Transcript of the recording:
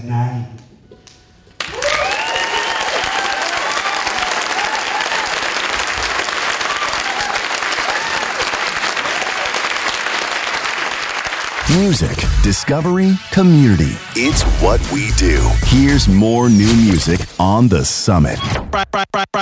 Night. Music, discovery, community. It's what we do. Here's more new music on The Summit.